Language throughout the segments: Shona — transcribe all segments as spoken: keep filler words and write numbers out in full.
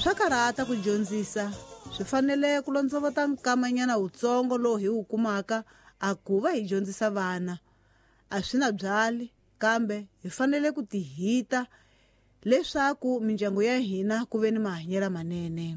swa karhata ku dyondzisa, swi fanele ku londzovota nkamanyana wutsongo lowu hi wu kumaka a ku va hi dyondzisa vana. A swi na byali kambe hi fanele ku tihita leswaku mindyangu ya hina ku ve ni mahanyelo manene.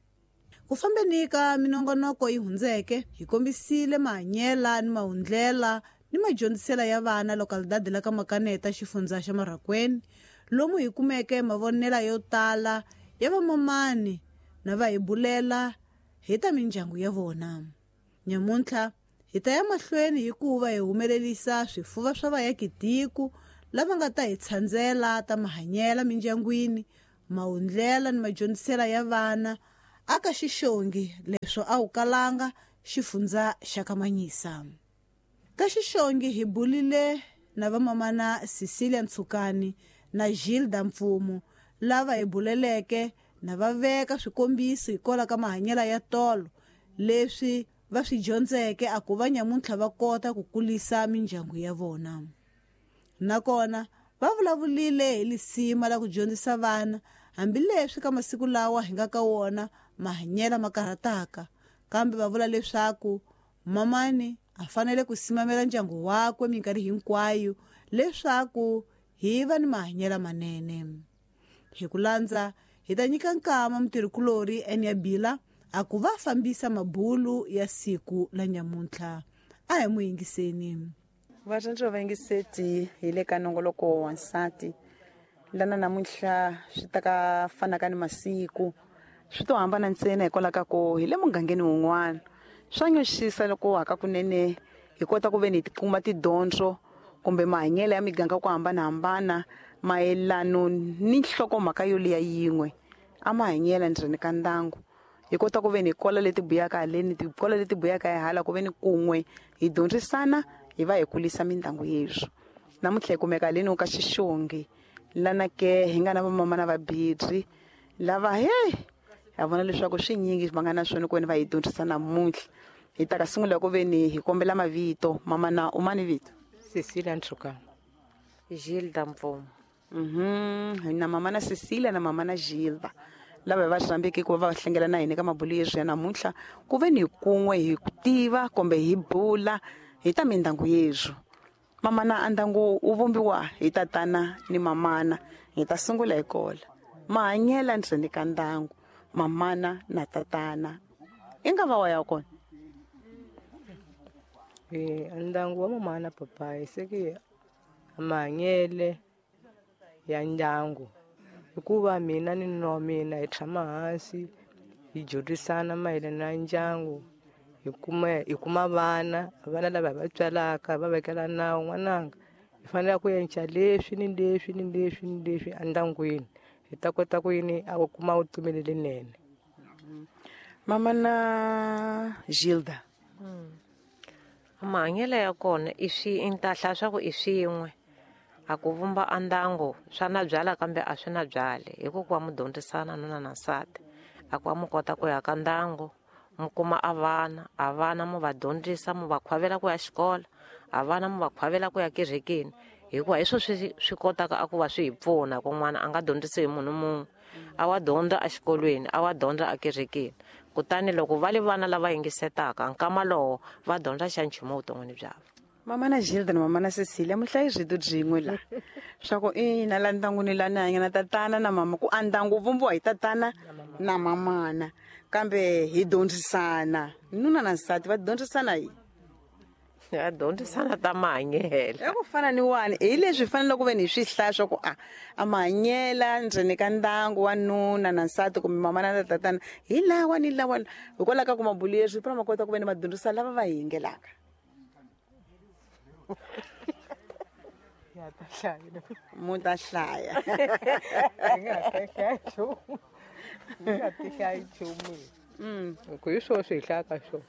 Ku fambeni ka minongonoko yi hundzeke hi kombisile mahanyela ni mahundlela ni madyondzisela ya vana local dadi la ka Makaneta xifundza xa Marakweni, lomu hi kumeke mavonela yo tala ya vamamani na va hi bulela hi ta mindyangu ya vona. Nyamuntlha hi ta ya mahlweni hi ku va hi humelelisa swifuva swa vaakitiko lava nga ta hi tshandzela ta mahanyela mindyangwini, mahundlela ni madyondzisela ya vana aka Xixongi leswo a wu kalanga xifundza xa ka Manyisa. Ka Xixongi hi bulile na vamamana Cecilia Ntsukani na Gilda Mfumo lava hi buleleke na va veka swikombiso hi kola ka mahanyela ya tolo leswi va swi dyondzeke a ku va nyamuntlha va kota ku kulisa mindyangu ya vona. Nakona va vulavulile hi lisima la ku dyondzisa vana hambileswi ka masiku lawa hi nga ka wona mahanyela ma karhataka, kambe va vula leswaku mamani a fanele ku simamela ndyangu wakwe minkarhi hinkwayo leswaku hi va ni mahanyela manene. Hi ku landza hi ta nyika nkama mutirhikulori Eniabila a ku va fambisa mabulu ya siku la nyamuntlha. A hi mu yingiseni. Vatsandziwa va yingiseti hi le ka nongoloko wa nsati lana namuntlha swi ta ka fanaka ni masiku swi to hambana ntsena hikwalaho ka ku hi le mugangeni wun'wana. Swa nyoxisa loko haka kunene hi kota ku ve ni tikuma tidyondzo kumbe mahanyelo ya miganga ku hambanahambana mayelano ni nhlokomhaka yo liya yin'we a mahanyela ndzeni ka ndyangu. Hi kota ku ve ni kola leti buyaka haleni ti kola leti buyaka hala ku ve ni kun'we hi dyondzisana hi va hi kulisa mindyangu yeswo. Namuntlha hi kumeka haleni ka Xixongi lana ke hi nga na vamama na vabidzi lava he ha vona leswaku swinyingi va nga na swona ku ve ni va hi dyondzisa namuntlha. Hi ta ka sungula ku ve ni hi kombela mavito. Mama na umani vito? Cecilia Ntsukani. Gilda Mfumo. Mhm, hi na mama na Cecilia na mama na Gilda lava hi va rambeke ku va va hlengela na hina ka mabulu yeswi ya namuntlha ku ve ni kun'we hi ku tiva kumbe hi bula hi ta mindyangu yeswo. Mama na andyangu u vumbiwa hi tatana ni mamana. Hi ta sungula hi kola mahanyela ndzeni ka ndyangu mamana na tatana. I nga va wa ya kona? Eh, ndyangu wa mama na papa hi seke mahanyele ya ndyangu hikuva mina ni nuna wa mina hi tshama hansi hi dyondzisana mayelana na ndyangu hi kuma hi kuma vana vana lava hi va tswalaka va vekela nawu n'wananga hi fanele ku endla leswi ni leswi ni leswi ni leswi endyangwini hi ta kota ku yini a kuma vutomi lelinene. Mama na Gilda. Mahanyelo ya kona i swi intahla swa ku i swin'we a ku vumba andyangu swa na byala kambe a swi na byale hikuva mu dyondzisana nuna na nsati a ku va mu kota ku ya ka ndyangu mu kuma a vana a vana mu va dyondzisa mu va khwavela ku ya xikola a vana mu va khwavela ku ya kerekeni hikuva hi swo swi swi kotaka a ku va swi hi pfuna ku n'wana a nga dyondzisi hi munhu mun'we a wa dyondza exikolweni a wa dyondza ekerekeni kutani loko va le vana lava yingisetaka nkama lowo va dyondza xa nchumu vuton'wini byavo. Mama na Gilda na mama na Cecilia muhlayi byi byin'we la swa ku ina la ndyangwini la ni hanya na tatana na mama ku andyangu vumbiwa hi tatana na mamana kambe hi dyondzisana nuna na nsati va dyondzisana hi ya dyondzisana ta mahanyelo ya ku fana ni wani hi leswi fanele ku ve ni swi hlaya swa ku a a mahanyela ndzeni ka ndyangu wa nuna na nsati kumbe mama na tatana hi lawa ni lawa hikwalaho ka ku mabulu yeswi pfuna ma kota ku ve ni ma dyondzisa lava va hi yingelaka. Ya ta hlaya mu ta hlaya nga ta hlaya nchumu nga ta hlaya nchumu ku hi swona swi hi hlayaka swona.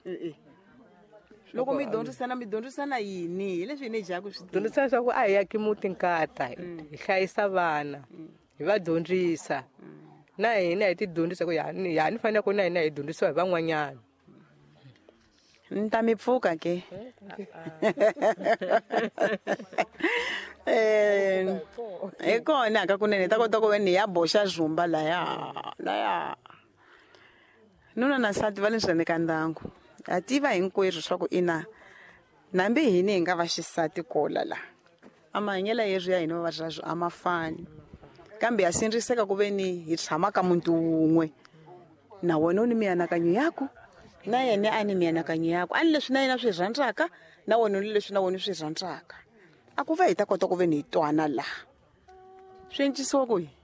loko mi dyondzisana mi dyondzisana yini hi leswi hi ni jaku swi dyondzisa swa ku a hi yaki muti nkata hi hlayisa vana hi va dyondzisa na hina hi ti dyondzisa ku yani yani fanele ku na hina hi dyondzisiwa hi van'wanyana. Nta mi pfuka ke eh hi kona ka kunene ta kota ku ve ni ya boxa zumba laya laya nuna na nsati va le ndzeni ka ndyangu ha tiva hinkwerhu swa ku ina nambi hini hi nga va xisati kola la a mahanyela yeru ya hina vavasati a ma fani kambe ha sinriseka ku ve ni hi tshama ka muti wun'we na wena u ni mianakanyo yako na yena a ni mianakanyo yako a ni leswi na yena swi rhandzaka na wena ni leswi na wena swi rhandzaka a ku va hi ta kota ku ve ni hi twana laha swi endlisiwa ku hi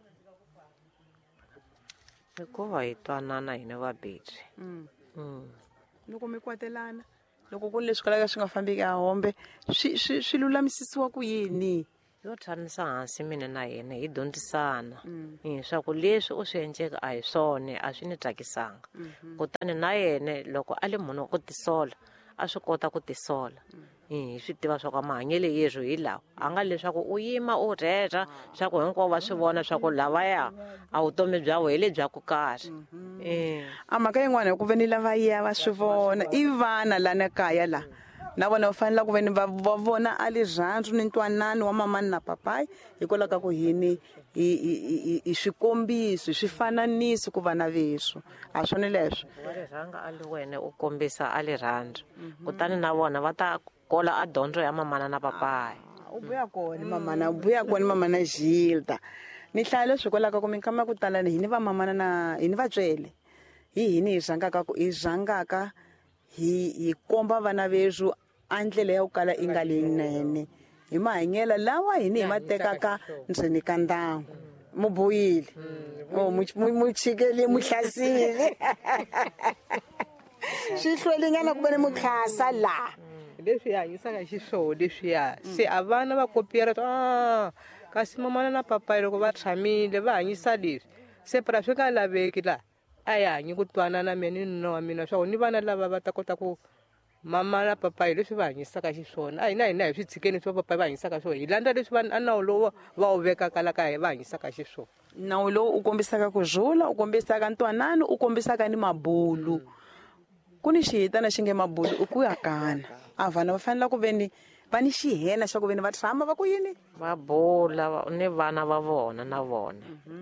hikuva hi twanana hina vabedzi loko mi kwatelana loko ku ni leswi kalaka swi nga fambiki a hombe swi swi swi lulamisisiwa ku yini yo tshamisa hansi mina na yena hi dyondzisana leswaku leswi u swi endleka a hi swona a swi ni tsakisanga kutani na yena loko a le munhu wa ku tisola a swi kota ku tisola hi swi tiva swa ku mahanyele yeru hi lawa a nga leswaku u yima u rheta swa ku hinkwavo va swi vona swa ku lavaya a vutomi bya wena hi le bya ku karhi a mhaka yin'wana hi ku ve ni lava ya va swi vona i vana lana kaya la na vona va fanele ku ve ni va vona a le rirhandzu ni ntwanano wa mamani na papayi hikwalaho ka ku hini hi swikombiso swifananisi ku vana veswo a swona leswo wa rirhanga a le wena u kombisa a le rirhandzu kutani na vona va ta kola a dyondzo ya mamana na papayi u vuya kona mamana u vuya kona mamana Gilda ni hlaya leswi hikwalaho ka ku minkama ku tala hi ni va mamana na hi ni vatswele hi hini hi rhangaka ku hi rhangaka hi hi komba vana veswo a ndlela ya ku kala i nga leyinene hi mahanyela lawa hini hi ma tekaka ndzeni ka ndyangu mu boyile o mu chikele mu hlasile swi hlwelinyana ku ve ni mu khasa la leswi hanyisaka xiswona leswiya se a vana va kopiyela ah kasi mamana na papayi loko va tshamile va hanyisa leswi se pra swi nga laveki laha a hi hanyi ku twanana mina ni nuna wa mina swa ku ni vana lava va ta kota ku mama na papayi leswi va hanyisaka xiswona a hina hina hi swi tshikeni swa papayi va hanyisaka swona hi landza leswi va nawu lowu va wu vekaka la kaya va hanyisaka xiswona nawu lowu u kombisaka ku rhula u kombisaka ntwanano u kombisaka ni mabulu ku ni xihitana xi nge mabulu u ku ya kana a vana va fanele ku ve ni va ni xihena xa ku ve ni va tshama va ku yini va bula ni vana va vona na vona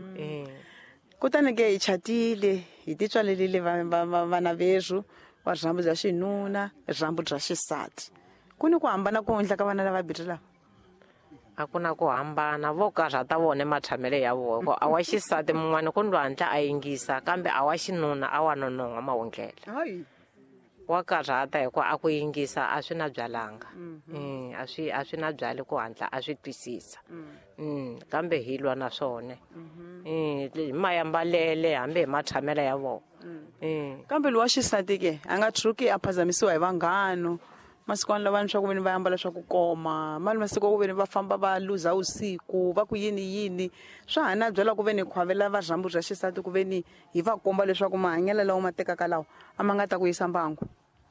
kutani ke hi chatile hi titswalelile vana veswo wa rirhandzu bya xinuna rirhandzu bya xisati ku ni ku hambana ku endla ka vana lava bidri lava a ku na ku hambana vo karhata vona matshamelo ya vona a wa xisati mun'wana ku ndlo hatla a yingisa kambe a wa xinuna a wa nonoha mahundlela wa karhata hikuva a ku yingisa a swi na byalanga a swi a swi na byali ku hatla a swi twisisa kambe hi lwa na swona hi mayambalele hambi hi matshamelo ya vona kambe lowa xisati ke a nga tshuki a phazamisiwa hi vanghano masiku lava ni swa ku ve ni va ambala swa ku koma mali masiku ku ve ni va famba va luza usiku va ku yini yini swa ha na byela ku ve ni khwavela va rirhandzu bya xisati ku ve ni hi va komba leswaku mahanyelo lawa ma tekaka lawa a ma nga ta ku yisa mbangu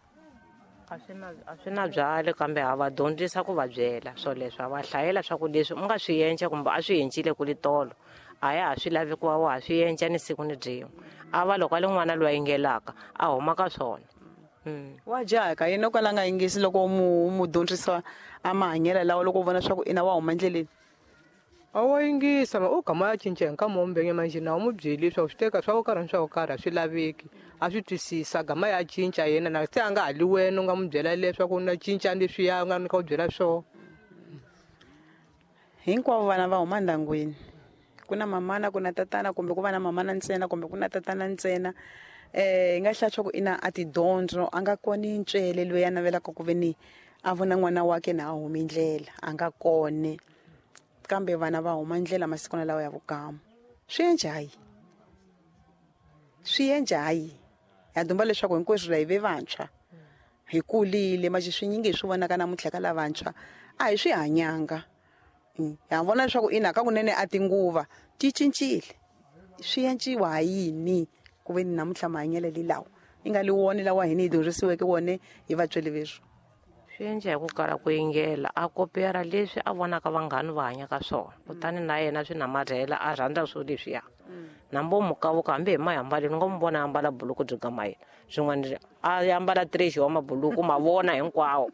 a swi na a swi na byale kambe ha va dyondzisa ku va byela swo leswi a va hlayela swa ku leswi u nga swi endla kumbe a swi endlile ku li tolo a ya ha swi lavi ku va wa ha swi endla ni siku ni byin'we a va loko a le n'wana loyi a yingelaka a huma ka swona wa jaka yena kwala nga yingisi loko mu mu dyondzisa a mahanyelo lawa loko u vona swa ku ina wa huma ndleleni a wa yingisa ma u gama ya cinca hi nkama wo mbenge manje na wu mu byeli swa ku swi teka swa ku karhi swa ku karhi a swi laveki a swi twisisa gama ya cinca yena na se a nga hali wena u nga mu byela leswaku na cinca leswiya u nga nyika u byela swona hinkwavo vana va huma ndyangwini ku na mamana ku na tatana kumbe ku va na mamana ntsena kumbe ku na tatana ntsena eh nga hlaya ku ina a tidyondzo a nga koni ntswele loyi a navelaka ku ve ni a vona n'wana wake na a humi ndlela a nga kone kambe vana va huma ndlela masiku lawa ya vukama swi enjayi swi enjayi ya dumba leswaku hinkwaswo hi ve vantshwa hi kulile manje swinyingi hi swi vonaka namuntlha ka lavantshwa a hi swi hanyanga ha vona leswaku ina ka kunene a tinguva ti cincile swi enciwa yini ku ve ni namuntlha mahanyelo lawa i nga li woni lawa hini hi dyondzisiweke wone hi vatsweli veswo swi endla hi ku kala ku yingela a kopera leswi a vonaka vanghani va hanyaka swona kutani na yena swi namarhela a rhandza swo leswiya nambo mukavuka hambi hi mayambalelo ni nga mu vona ambala buluku byi gama yena swin'wana a ambala tireshi wa mabuluku ma vona hinkwawo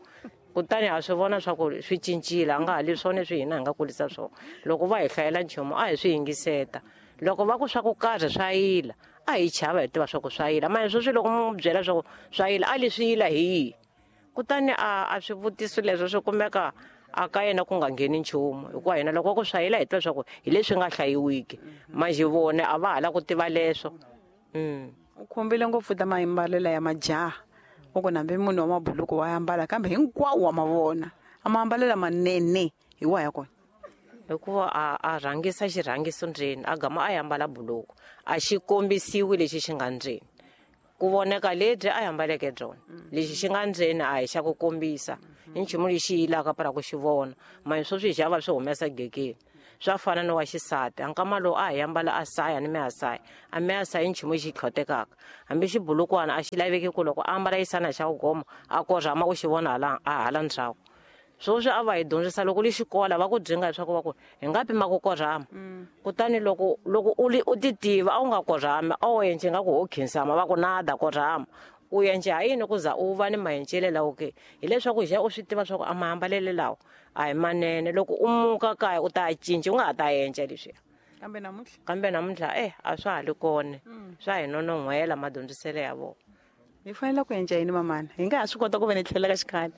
kutani ha swi vona swa ku swi cincile a nga ha leswi swona leswi hina hi nga kulisa swona loko va hi hlayela nchumu a hi swi yingiseta loko va ku swa ku karhi swa yila a hi chava hi tiva swa ku swa yila mara sweswi loko mu byela swa ku swa yila a leswi yila hi yihi kutani a a swivutiso leswo swi kumeka a ka yena ku nga ngheni nchumu hikuva hina loko ku swa yila hi tiva swa ku hi leswi nga hlayiwiki manje vone a va ha la ku tiva leswo um u khombile ngopfu ta mayimbalela ya majaha u ku nambe munhu wa mabuluku wa yambala kambe hinkwawo wa mavona a maambalela manene hi wa ya kona hikuva a a rhangisa xirhangiso ndzeni a gama a yambala buluku a xi kombisiwi lexi xi nga ndzeni ku voneka lebyi a yambaleke byona lexi xi nga ndzeni a hi xa ku kombisa i nchumu lexi yilaka para ku xi vona manje swo swi xava swi humesa gekeni swa fana ni wa xisati ankama lowu a hi yambala a saya ni mihasaya a mihasaya i nchumu xi tlhotekaka hambi xibulukwana a xi laveki ku loko a ambala yisana xa ku goma a korhama ku xi vona hala a hala ndzhaku swoswi a va hi dyondzisa loko li xikola va ku dzinga leswaku va ku hi nga pima ku korhama kutani loko loko u u ti tiva a wu nga korhami a wu yence nga ku ho khinsama va ku nada korhama u yence ha yini ku za u va ni mayencele lawo ke hileswaku ja u swi tiva swa ku a maambalele lawa a hi manene loko u muka kaya u ta cinca u nga ha ta yence leswiya kambe namuntlha kambe namuntlha eh a swa ha li kone swa hi nonon'hwela madyondziselo ya vona hi fanele ku endla yini mamana hi nga ha swi kota ku ve ni tlhelela ka xikhale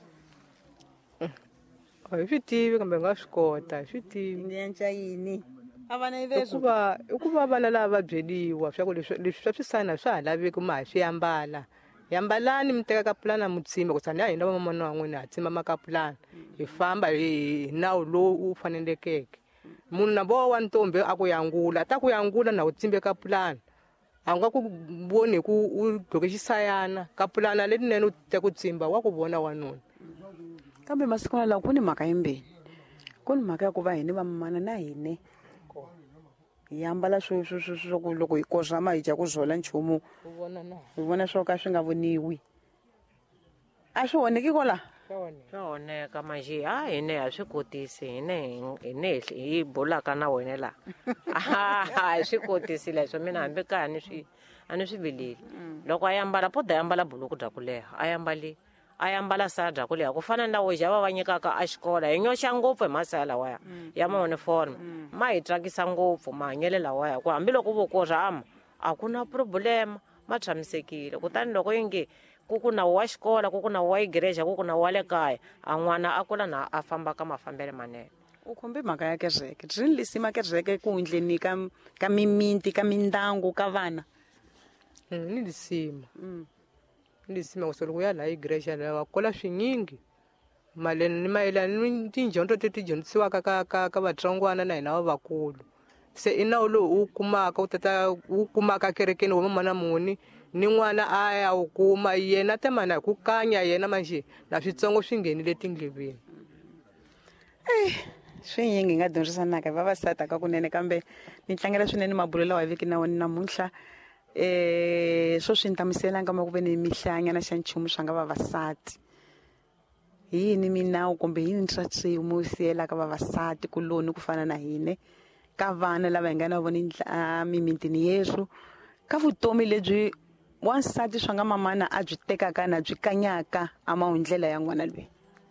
a hi swi tivi kambe hi nga swi kota hi swi tivi ni endla yini a vana i ku va i ku va vana lava va byeliwa swa ku leswi leswi swa swisana swa ha laveki ma hi swi yambala yambalani mi teka kapulana mu tsimba kutani ya hina vamamana wa n'wina ha tsimba makapulana hi famba hi nawu lowu u fanelekeke munhu na vo wa ntombi a ku yangula ta ku yangula na u tsimbe kapulana a nga ku voni ku u dloke xisayana kapulana letinene u te ku tsimba wa ku vona wanuna kambe masiku lawa ku ni mhaka yimbeni ku ni mhaka ya ku va hini vamamana na hine hi ambala swo swo swo swo ku loko hi korhama hi dya ku zola nchumu u vona na hi vona swo ka swi nga voniwi a swi onheki kola swa onheka manje ha hine ha swi kotisi hine hine hi bolaka na wena laha a hi swi kotisi leswo mina hambi kaya ni swi a ni swi vileli loko a yambala poda yambala buluku bya ku leha a yambali a yambala saya bya ku leha ku fana na weja va va nyikaka a xikola hi nyoxa ngopfu hi masaya lawaya ya mauniforme ma hi tsakisa ngopfu mahanyele lawaya ku hambiloko vo korhama a ku na problema ma tshamisekile kutani loko yi nge ku ku nawu wa xikola ku ku nawu wa igereja ku ku nawu wa le kaya a n'wana a kula na a famba ka mafambele manene u khombe mhaka ya kereke rini lisima kereke ku endleni ka ka mimiti ka mindyangu ka vana ni lisima ni lisima ku loko ya la igereja lawa kola swinyingi maleni ni mayelana ni tidyondzo leti dyondzisiwaka ka ka ka vatsongwana na hina vavakulu se i nawu lowu u kumaka u tata u kumaka kerekeni wa mamana muni ni n'wana a ya wu kuma yena temana hi ku kanya yena manje na switsongo swi nghenile tindleveni eh swinyingi nga dyondzisanaka hi vavasati ka kunene kambe ni tlangela swinene mabulo lawa hi viki na wona namuntlha eh swo swi ntamiselanga ma ku ve ni mihlanya na xa nchumu swa nga vavasati hi yini minawu kumbe yini swa tshimu siyela ka vavasati kuloni ku fana na hine ka vana lava hi nga na vona mimitini yesu ka vutomi lebyi wansati swa nga mamana a byi tekaka na byi kanyaka a mahundlela ya n'wana loyi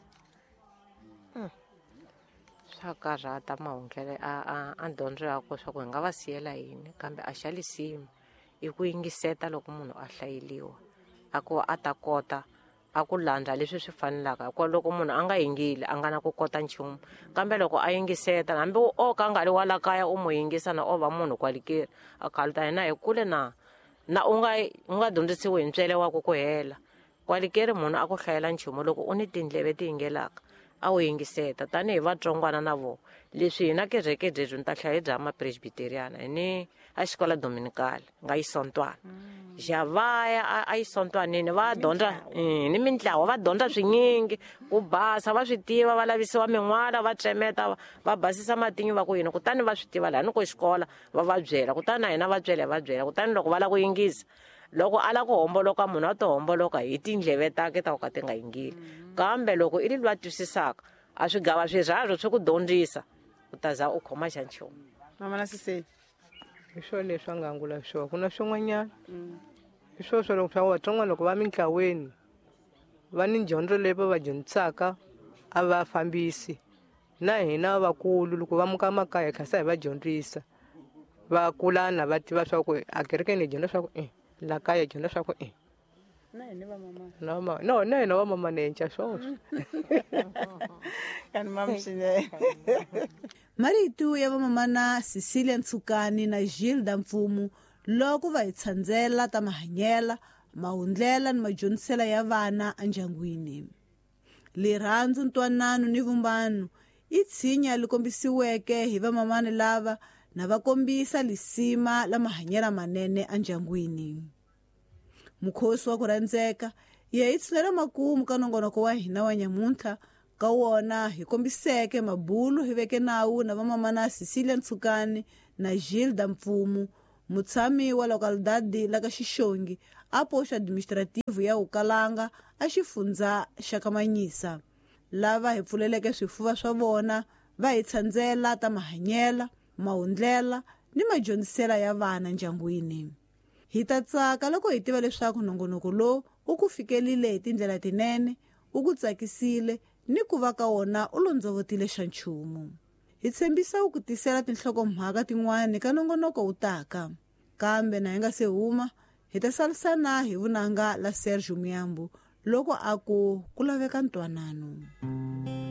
swa karhata mahundlele a a dyondzo ya ko swa ku hi nga va siyela yini kambe a xa lisima i ku yingiseta loko munhu a hlayeliwa a ku a ta kota a ku landza leswi swi fanelaka hikuva loko munhu a nga yingili a nga na ku kota nchumu kambe loko a yingiseta hambi o ka nga ri wala kaya u mu yingisa na o va munhu kwalikeri a kaluta yena hi kule na na u nga u nga dyondzisiwi hi ntswele wa ku ku hela kwalikeri munhu a ku hlayela nchumu loko u ni tindleve ti yingelaka a wu yingiseta tanihi vatsongwana na vona leswi hina kereke byebyi ni ta hlaya hi bya mapresbiteriana hi ni a xikola dominicale nga yisontwana ja vaya a yisontwanini va dyondza ni mintlawa va dyondza swinyingi ku basa va swi tiva va lavisiwa min'wana va tsemeta va basisa matinyo va ku yini kutani va swi tiva laha ni ko xikola va va byela kutani na hina va byela hi va byela kutani loko va lava ku yingisa loko a lava ku homboloka munhu a to homboloka hi tindleve take ta ku ka ti nga yingili kambe loko i ri lwa twisisaka a swi gava swirhazwo swi ku dyondzisa u ta za u khoma xa nchumu mama na siseni hi swona leswi a nga angula swona ku na swin'wanyana hi swona swo loko swa vatson'wana loko va mitlaweni va ni dyondzo leyi va va dyondzisaka a vafambisi na hina vakulu loko va muka makaya hi khasa hi va dyondzisa va kulana va tiva swa ku akerekeni hi dyondza swa ku e la kaya hi dyondza swa ku e na hina va mama no no na hina va mama nenca swoswo kani mama swinene. marito ya vamamana Cecilia Ntsukani na Gilda Mfumu loko va hi tshandzela ta mahanyela mahundlela ni madyondzisela ya vana endyangwini. Lirhandzu, ntwanano ni vumbano i tshinya li kombisiweke hi vamamani lava na va kombisa lisima la mahanyela manene endyangwini. Mukhosi wa ku rhandzeka ye hi tshulela makumu ka nongonoko wa hina wa nyamuntlha ka wona hi kombiseke mabulu hi veke nawu na vamamana Cecilia Ntsukani na Gilda Mfumu, mutshami wa lokalidadi la ka Xixongi a poxa administrativo ya Ukalanga a xifundza xa Kamanyisa, lava hi pfuleleke swifuva swa vona va hi tshandzela ta mahanyela mahundlela ni madyondzisela ya vana ndyangwini. Hi ta tsaka loko hi tiva leswaku nongonoko lowu u ku fikelile hi tindlela tinene, u ku tsakisile ni ku va ka wona u londzovotile xa nchumu. Hi tshembisa ku tisela tinhlokomhaka tin'wana ka nongonoko wu taka, kambe na hi nga se huma hi ta salisana hi vunanga la Serge Muyambu loko a ku ku laveka ntwanano.